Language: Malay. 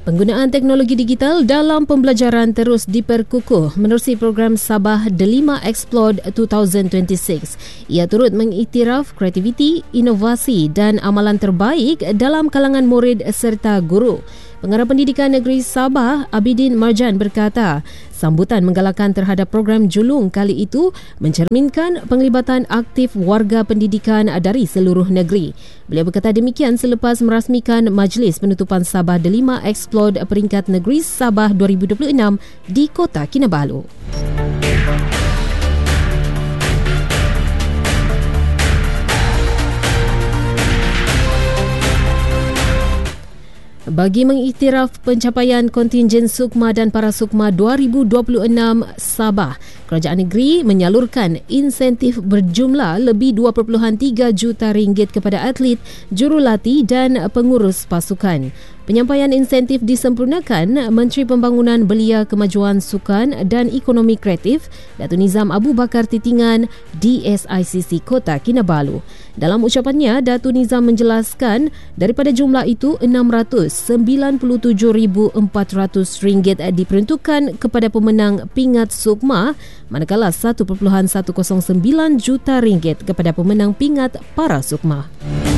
Penggunaan teknologi digital dalam pembelajaran terus diperkukuh menerusi program Sabah Delima Explode 2026. Ia turut mengiktiraf kreativiti, inovasi dan amalan terbaik dalam kalangan murid serta guru. Pengarah Pendidikan Negeri Sabah, Abidin Marjan berkata, sambutan menggalakkan terhadap program julung kali itu mencerminkan penglibatan aktif warga pendidikan dari seluruh negeri. Beliau berkata demikian selepas merasmikan Majlis Penutupan Sabah Delima Explode peringkat Negeri Sabah 2026 di Kota Kinabalu. Bagi mengiktiraf pencapaian kontingen Sukma dan Para Sukma 2026 Sabah, Kerajaan Negeri menyalurkan insentif berjumlah lebih 2.3 juta ringgit kepada atlet, jurulatih dan pengurus pasukan. Penyampaian insentif disempurnakan Menteri Pembangunan Belia Kemajuan Sukan dan Ekonomi Kreatif Datuk Nizam Abu Bakar Titingan DSICC Kota Kinabalu. Dalam ucapannya, Datuk Nizam menjelaskan daripada jumlah itu RM697,400 diperuntukkan kepada pemenang pingat Sukma, manakala RM1.109 juta kepada pemenang pingat Para Sukma.